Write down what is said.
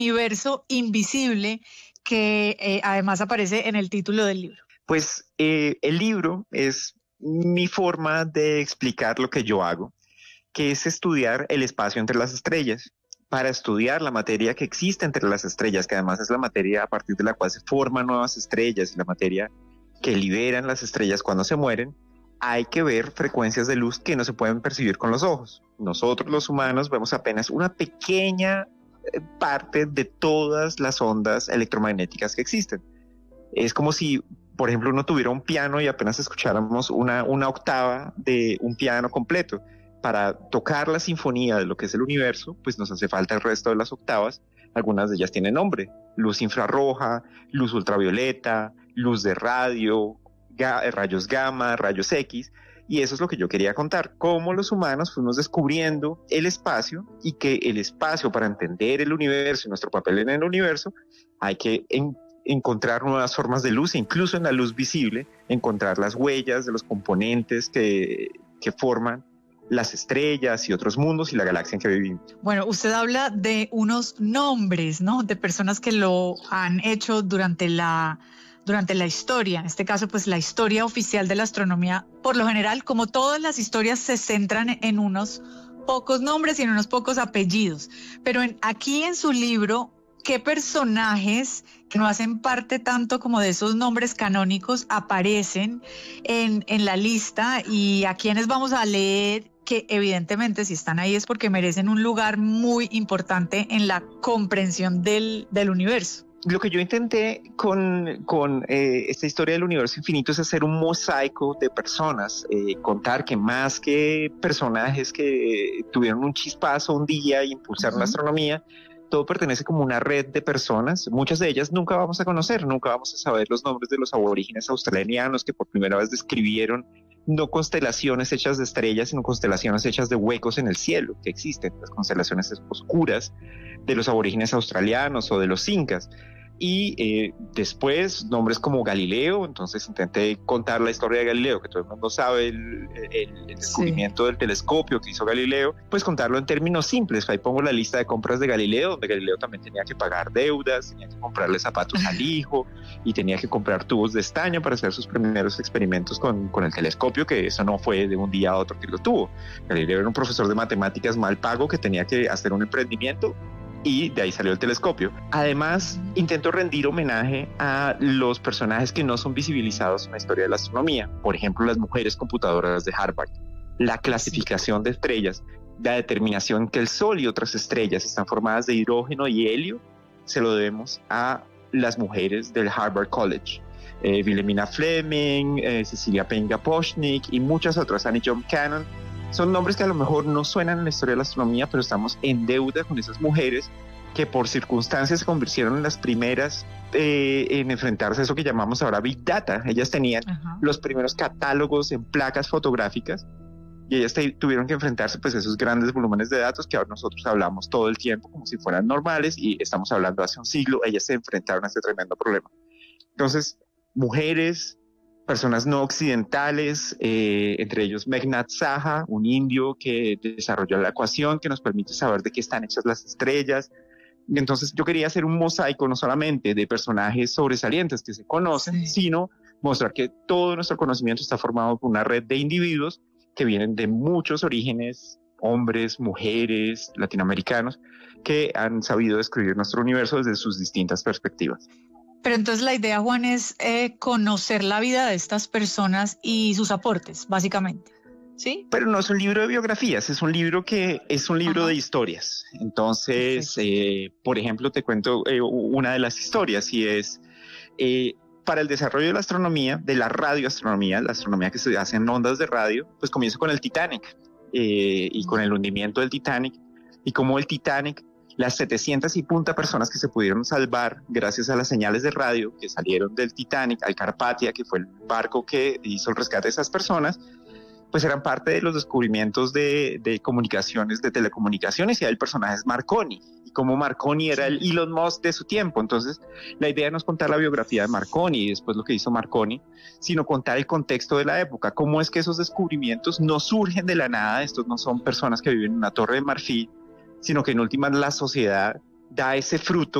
universo invisible que además aparece en el título del libro? Pues el libro es mi forma de explicar lo que yo hago, que es estudiar el espacio entre las estrellas, para estudiar la materia que existe entre las estrellas, que además es la materia a partir de la cual se forman nuevas estrellas y la materia que liberan las estrellas cuando se mueren. Hay que ver frecuencias de luz que no se pueden percibir con los ojos. Nosotros los humanos vemos apenas una pequeña parte de todas las ondas electromagnéticas que existen. Es como si, por ejemplo, uno tuviera un piano y apenas escucháramos una octava de un piano completo. Para tocar la sinfonía de lo que es el universo, pues nos hace falta el resto de las octavas. Algunas de ellas tienen nombre: luz infrarroja, luz ultravioleta, luz de radio, rayos gamma, rayos X. Y eso es lo que yo quería contar, cómo los humanos fuimos descubriendo el espacio, y que el espacio, para entender el universo y nuestro papel en el universo, hay que encontrar nuevas formas de luz, e incluso en la luz visible, encontrar las huellas de los componentes que forman las estrellas y otros mundos y la galaxia en que vivimos. Bueno, usted habla de unos nombres, ¿no? De personas que lo han hecho durante la historia. En este caso, pues la historia oficial de la astronomía, por lo general, como todas las historias, se centran en unos pocos nombres y en unos pocos apellidos. Pero aquí en su libro, ¿qué personajes que no hacen parte tanto como de esos nombres canónicos aparecen en la lista, y a quiénes vamos a leer, que evidentemente si están ahí es porque merecen un lugar muy importante en la comprensión del universo? Lo que yo intenté con esta historia del universo infinito es hacer un mosaico de personas, contar que más que personajes que tuvieron un chispazo un día y impulsaron la astronomía, todo pertenece como una red de personas. Muchas de ellas nunca vamos a conocer, nunca vamos a saber los nombres de los aborígenes australianos que por primera vez describieron no constelaciones hechas de estrellas, sino constelaciones hechas de huecos en el cielo que existen, las constelaciones oscuras de los aborígenes australianos o de los incas. Y después nombres como Galileo. Entonces intenté contar la historia de Galileo, que todo el mundo sabe, el descubrimiento del telescopio que hizo Galileo, pues contarlo en términos simples. Ahí pongo la lista de compras de Galileo, donde Galileo también tenía que pagar deudas, tenía que comprarle zapatos al hijo y tenía que comprar tubos de estaño para hacer sus primeros experimentos con el telescopio, que eso no fue de un día a otro que lo tuvo. Galileo era un profesor de matemáticas mal pago que tenía que hacer un emprendimiento, y de ahí salió el telescopio. Además, intento rendir homenaje a los personajes que no son visibilizados en la historia de la astronomía. Por ejemplo, las mujeres computadoras de Harvard, la clasificación de estrellas, la determinación que el Sol y otras estrellas están formadas de hidrógeno y helio, se lo debemos a las mujeres del Harvard College. Wilhelmina Fleming, Cecilia Payne-Gaposchnik y muchas otras, Annie John Cannon. Son nombres que a lo mejor no suenan en la historia de la astronomía, pero estamos en deuda con esas mujeres que por circunstancias se convirtieron en las primeras en enfrentarse a eso que llamamos ahora Big Data. Ellas tenían los primeros catálogos en placas fotográficas, y ellas tuvieron que enfrentarse pues a esos grandes volúmenes de datos que ahora nosotros hablamos todo el tiempo como si fueran normales, y estamos hablando hace un siglo. Ellas se enfrentaron a este tremendo problema. Entonces, mujeres, personas no occidentales, entre ellos Meghnad Saha, un indio que desarrolló la ecuación que nos permite saber de qué están hechas las estrellas. Entonces yo quería hacer un mosaico no solamente de personajes sobresalientes que se conocen, sino mostrar que todo nuestro conocimiento está formado por una red de individuos que vienen de muchos orígenes, hombres, mujeres, latinoamericanos, que han sabido describir nuestro universo desde sus distintas perspectivas. Pero entonces la idea, Juan, es conocer la vida de estas personas y sus aportes, básicamente, ¿sí? Pero no es un libro de biografías, es un libro de historias. Entonces, por ejemplo, te cuento una de las historias, y es para el desarrollo de la astronomía, de la radioastronomía, la astronomía que se hace en ondas de radio, pues comienza con el Titanic y con el hundimiento del Titanic, y como el Titanic, las 700 y punta personas que se pudieron salvar gracias a las señales de radio que salieron del Titanic al Carpathia, que fue el barco que hizo el rescate de esas personas, pues eran parte de los descubrimientos de comunicaciones, de telecomunicaciones, y ahí el personaje es Marconi, y como Marconi era el Elon Musk de su tiempo. Entonces la idea no es contar la biografía de Marconi y después lo que hizo Marconi, sino contar el contexto de la época, cómo es que esos descubrimientos no surgen de la nada. Estos no son personas que viven en una torre de marfil, sino que en últimas la sociedad da ese fruto